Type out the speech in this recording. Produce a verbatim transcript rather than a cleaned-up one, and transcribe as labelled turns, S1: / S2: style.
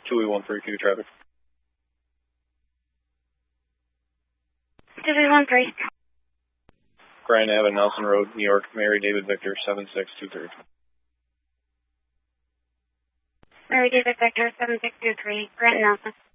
S1: two eight one three two traffic.
S2: two eight one three.
S1: Grand Avenue, Nelson Road, New York, Mary David Victor, seven six two three.
S2: Mary David Victor, seven six two three, Grant Nelson.